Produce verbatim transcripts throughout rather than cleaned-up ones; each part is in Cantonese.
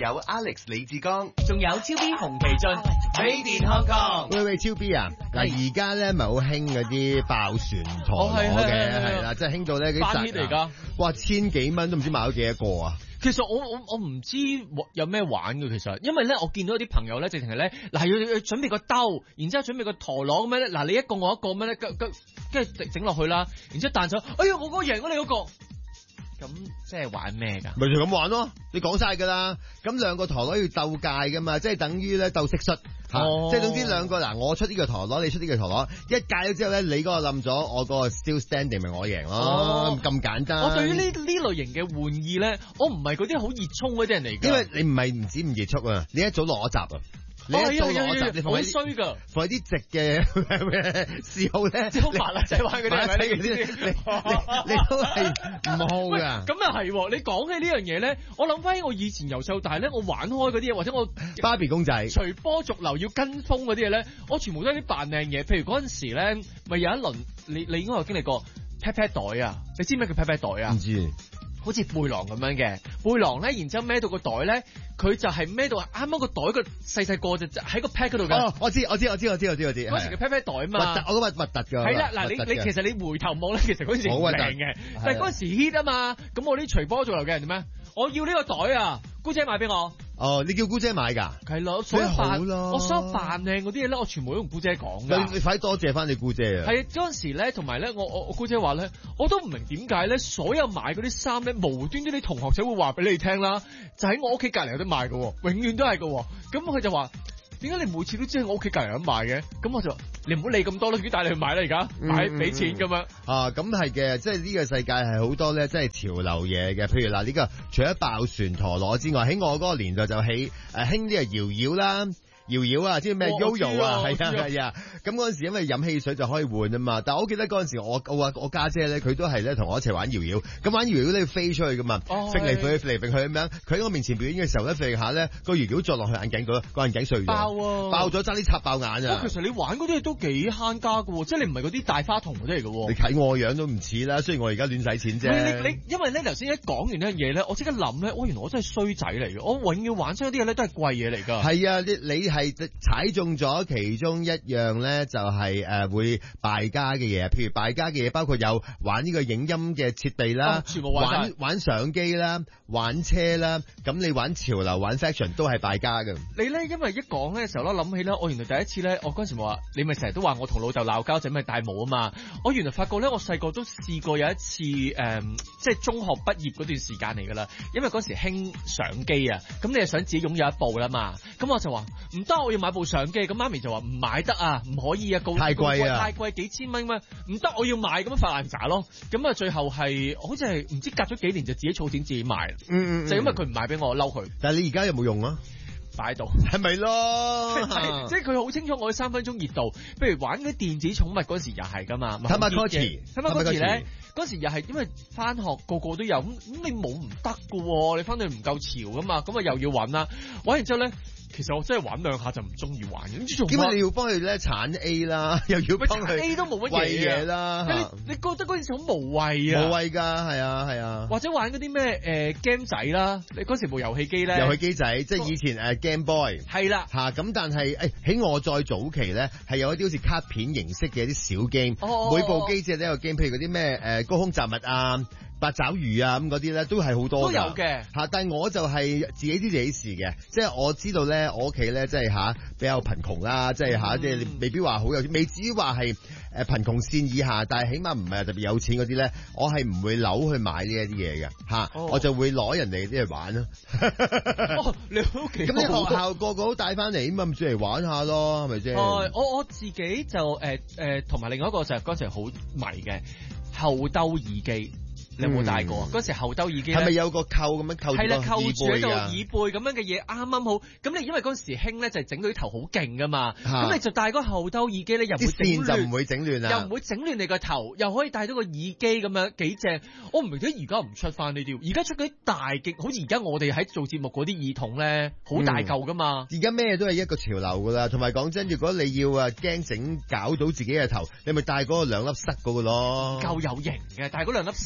有 Alex 李志剛， 仲有超 B 洪其俊 Made in Hong Kong。 喂喂，超 B 啊！嗱，而家咧咪好興嗰啲爆旋陀螺嘅，係啦，即係興到咧啲翻嚟㗎。 哇，千幾蚊都唔知買咗幾多個啊！ 其實我我我唔知有咩玩嘅，其實，因為咧我見到啲朋友咧，直情係咧嗱要要準備個兜，然之後準備個陀螺咁樣咧，嗱你一個我一個咁樣咧，跟跟跟住整落去啦，然之後彈走，哎呀我嗰個贏咗你嗰個。咁即係玩咩㗎？ 咪就咁玩咯，你講晒㗎啦。咁兩個陀螺要鬥界㗎嘛，即係等於咧鬥蟋蟀嚇，即係總之兩個嗱，我出呢個陀螺，你出呢個陀螺，一界咗之後咧，你嗰個冧咗，我嗰個 still standing 咪我贏咯，咁、哦、簡單。 我對於呢呢類型嘅玩意咧，我唔係嗰啲好熱衷嗰啲人嚟㗎。 因為你唔係唔止唔熱衷啊，你一早攞集啊。你一做攞集，你好衰噶，放啲直嘅嗜好咧， 即係麻辣仔玩嗰啲，係咪你你你都係唔好噶。 咁又係，你講起呢樣嘢咧，我諗翻起我以前由細到大咧，我玩開嗰啲嘢，或者我芭比公仔， 隨波逐流要跟風嗰啲嘢咧，我全部都係啲扮靚嘢。譬如嗰陣時咧，咪有一輪，你你應該有經歷過 pat pat 袋啊？你知唔知叫 pat pat 袋啊？ 唔知。 好似背囊咁樣嘅背囊咧，然之後孭到個袋咧，佢就係孭到啱啱個袋個細細個就喺個 pat 嗰度嘅。 哦，我知我知我知我知我知我知。 嗰時嘅 pat pat 袋啊嘛， 核突我覺得核突㗎。 係啦，嗱你你其實你回頭望咧，其實嗰陣時好靚嘅，但係嗰陣時 hit 啊嘛，咁我啲隨波逐流嘅人點咩？我要呢個袋啊，姑姐買俾我。 哦，你叫姑姐買㗎？ 係咯，所有扮我所有扮靚嗰啲嘢咧，我全部都同姑姐講㗎。 你你快多謝翻你姑姐啊！ 係嗰陣時咧，同埋咧，我我我姑姐話咧，我都唔明點解咧，所有買嗰啲衫咧，無端端啲同學仔會話俾你聽啦，就喺我屋企隔離有得賣㗎，永遠都係㗎。咁佢就話。點解你每次都知喺我屋企隔離有得賣嘅？咁我就你唔好理咁多啦，自己帶你去買啦而家，買俾錢咁樣。 啊，咁係嘅，即係呢個世界係好多咧，即係潮流嘢嘅。譬如嗱，呢個除咗爆旋陀螺之外，喺我嗰個年代就起誒興啲啊搖搖啦。搖搖啊，知咩 Yo-Yo 啊，係啊係啊，咁嗰陣時因為飲汽水就可以換啊嘛，但係我記得嗰陣時我我我家姐咧，佢都係咧同我一齊玩搖搖，咁玩搖搖咧要飛出去噶嘛，飛嚟飛去飛嚟飛去咁樣，佢喺我面前表演嘅時候咧飛下咧，個搖搖撞落去眼鏡度，個眼鏡碎咗，爆啊，爆咗差啲插爆眼啊！ 其實你玩嗰啲都幾慳家噶，即係你唔係嗰啲大花筒嗰啲嚟噶。 你睇我樣都唔似啦，雖然我而家亂使錢啫。 你你因為咧頭先一講完呢樣嘢咧，我即刻諗咧，我原來我真係衰仔嚟嘅，我永遠玩出嗰啲嘢咧都係貴嘢嚟噶。係啊，你你係踩中咗其中一樣咧，就係、是、誒、呃、會敗家嘅嘢，譬如敗家嘅嘢，包括有玩呢個影音嘅設備啦， 哦、全部玩玩玩相機啦，玩車啦，咁你玩潮流、玩 fashion 都係敗家嘅。你咧，因為一講咧嘅時候咧，諗起咧，我原來第一次咧，我嗰陣時話，你咪成日都話我同老豆鬧交，就咪戴帽啊嘛。我原來發覺咧，我細個都試過有一次誒、呃，即係中學畢業嗰段時間嚟㗎啦。因為嗰時興相機啊，咁你就想自己擁有一部啦嘛。咁我就話唔得，我要買部相機。咁媽咪就話唔買得啊，唔可以啊，高太貴啊， 太貴幾千蚊咩？唔得，我要買，咁樣發爛渣咯。咁啊，最後係好似係唔知隔咗幾年就自己儲錢自己買， 嗯嗯， 就因為佢唔買俾我，嬲佢。 但係你而家有冇用啊？ 擺喺度， 係咪咯？ 即係佢好清楚我三分鐘熱度。譬如玩嗰啲電子寵物嗰時又係噶嘛，Tamagotchi，Tamagotchi 咧嗰時又係因為翻學個個都有，咁咁你冇唔得噶喎，你翻到去唔夠潮噶嘛，咁啊又要玩啦，玩完之後咧。其實我真係玩兩下就唔中意玩，唔知做乜。 因為你要幫佢咧鏟 A 啦，又要幫佢 A 都冇乜嘢啦。 你你覺得嗰陣時好無謂啊？ 無謂㗎，係啊係啊。 或者玩嗰啲咩誒 game 仔啦，你嗰時部遊戲機咧？ 遊戲機仔即係以前誒、uh, Game Boy。係啦。嚇咁，但係誒喺我再早期咧，係有一啲好似卡片形式嘅一啲小 game。哦。每部機只係一個 game，譬如嗰啲咩誒高空雜物啊。八爪魚啊咁嗰啲咧都係好多都有嘅嚇，但係我就係自己知自己事嘅，即係我知道咧，我屋企咧即係嚇比較貧窮啦，即係嚇即係未必話好有，未至於話係誒貧窮線以下，但係起碼唔係特別有錢嗰啲咧，我係唔會扭去買呢一啲嘢嘅嚇，我就會攞人哋啲嚟玩咯。 哦，你屋企咁你學校個個都帶翻嚟咁啊，咪出嚟玩下咯，係咪先？ 哦，我我自己就誒誒，同埋另外一個就係嗰陣時好迷嘅後兜耳機。你有冇戴過啊？嗰、嗯、時後兜耳機係咪有個扣咁樣扣住個耳背啊？係啦，扣住喺度耳背咁樣嘅嘢，啱啱好。咁你因為嗰時興咧，就係整到啲頭好勁噶嘛。咁、啊、你就戴嗰後兜耳機咧，又唔會整亂， 就唔會整亂啊， 又唔會整亂你個頭，又可以戴到個耳機咁樣幾正。我唔明點解而家唔出翻呢啲，而家出嗰啲大極，好似而家我哋喺做節目嗰啲耳筒咧，好大嚿噶嘛。 而家咩都係一個潮流噶啦，同埋講真，如果你要啊驚整搞到自己嘅頭，你咪戴嗰個兩粒塞嗰個咯。 夠有型嘅，戴嗰兩粒塞。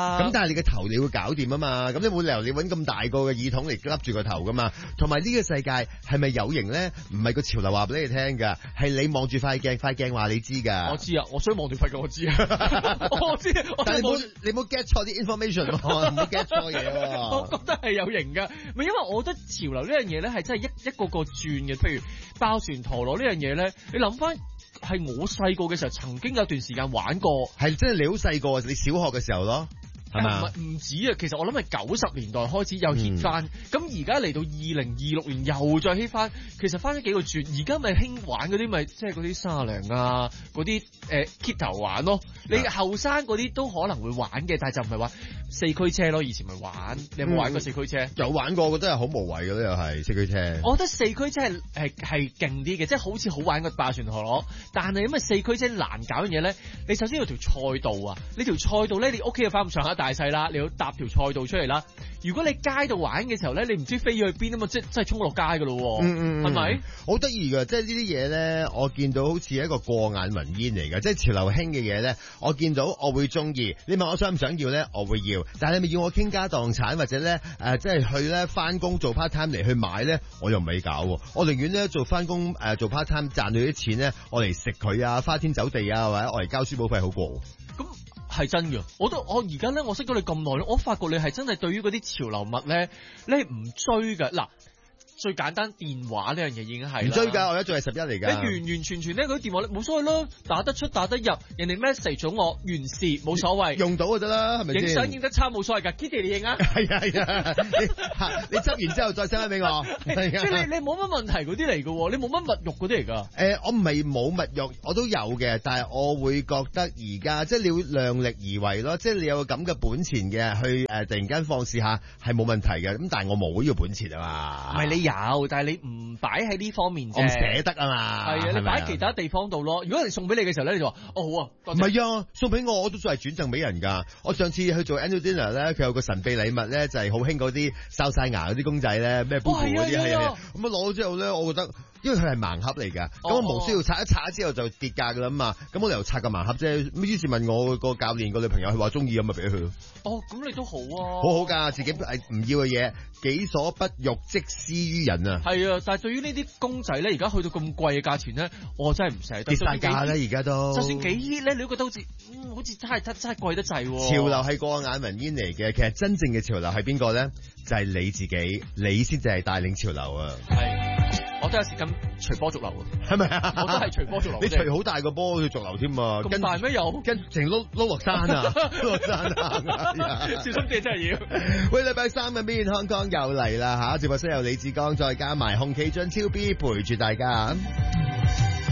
啦。 咁但係你個頭你會搞掂啊嘛，咁你冇理由你揾咁大個嘅耳筒嚟笠住個頭噶嘛。同埋呢個世界係咪有型咧？唔係個潮流話俾你聽㗎，係你望住塊鏡，塊鏡話你知㗎。 我知啊，我想望住塊鏡，我知啊，我知。 但係你冇你冇 get 錯啲 information 喎，唔好 get 錯嘢喎。 我覺得係有型㗎，咪因為我覺得潮流呢樣嘢咧係真係一一個個轉嘅。譬如爆旋陀螺呢樣嘢咧，你諗翻係我細個嘅時候曾經有段時間玩過， 係真係你好細個，你小學嘅時候咯。係嘛？ 唔係唔止啊！其實我諗係九十年代開始又 hit 翻，咁而家嚟到二零二六年又再 hit 翻，其實翻咗幾個轉，而家咪興玩嗰啲咪即係嗰啲沙涼啊，嗰啲誒 kit 頭玩咯。你後生嗰啲都可能會玩嘅，但係就唔係話四驅車咯。以前咪玩，你有冇玩過四驅車？ 嗯、有玩過，我覺得係好無謂嘅咧，又係四驅車。 我覺得四驅車係係係勁啲嘅，即係好似好玩過爆旋陀螺，但係因為四驅車難搞嘅嘢咧，你首先要條賽道啊，你條賽道咧，你屋企又翻唔上下大細啦，你要搭條賽道出嚟啦。如果你街度玩嘅時候咧，你唔知飛去邊啊嘛，即係真係衝落街噶咯， 嗯嗯， 係咪？ 好得意噶，即係呢啲嘢咧，我見到好似一個過眼雲煙嚟嘅，即係潮流興嘅嘢咧，我見到我會中意。你問我想唔想要咧，我會要。但係你咪要我傾家蕩產或者咧誒、呃，即係去咧翻工做 part time 嚟去買咧，我又唔係搞。我寧願咧做翻工誒做 part time 賺到啲錢咧，我嚟食佢啊，花天酒地啊，或者我嚟交書簿費好過。 咁係真嘅，我都我而家咧，我識咗你咁耐，我發覺你係真係對於嗰啲潮流物咧，你係唔追㗎嗱。最簡單電話呢樣嘢已經係唔追㗎，我而家仲係十一嚟㗎。 你完完全全咧嗰啲電話冇所謂咯，打得出打得入，人哋 message 咗我完事冇所謂， 用到就得啦，係咪先？ 影相影得差冇所謂㗎 ，Kitty 你影啊？ 係啊係啊，你你執完之後再 send 翻俾我。 即係你你冇乜問題嗰啲嚟㗎喎，你冇乜物慾嗰啲嚟㗎。誒、 呃，我唔係冇物慾，我都有嘅，但係我會覺得而家即係你要量力而為咯，即係你有個咁嘅本錢嘅去誒、呃，突然間放肆下係冇問題嘅，咁但係我冇呢個本錢啊嘛。 唔係你有，但係你唔擺喺呢方面啫， 我唔捨得啊嘛。 係啊，你擺喺其他地方度咯。如果人送俾你嘅時候咧，你就話哦好啊， 唔係啊，送俾我我都仲係轉贈俾人㗎。我上次去做 annual dinner 咧，佢有個神秘禮物咧，就係好興嗰啲哨晒牙嗰啲公仔咧，咩 Boo Boo 嗰啲係啊。咁啊攞咗之後咧，我覺得因為佢係盲盒嚟㗎，咁、哦、我無需要拆一拆之後就跌價㗎啦嘛。咁我哋又拆個盲盒啫。咁於是問我個教練個女朋友，佢話中意咁咪俾佢咯。 哦，咁你都好啊， 好好㗎，自己係唔要嘅嘢，己所不欲，即施於人啊。 係啊，但係對於呢啲公仔咧，而家去到咁貴嘅價錢咧，我真係唔捨得。 跌晒價啦，而家都。就算幾億咧，你都覺得好似，嗯，好似真係真真係貴得滯。 潮流係過眼雲煙嚟嘅，其實真正嘅潮流係邊個咧？就係、是、你自己，你先至係帶領潮流啊！ 係，我都有時咁隨波逐流啊，係咪啊？我都係隨波逐流。你隨好大個波去逐流添啊！咁大咩有？跟成碌碌落山啊！碌落山啊！小心啲真係要。喂，禮拜三嘅邊香港又嚟啦嚇！直播室有李志剛，再加埋洪其俊超 B 陪住大家。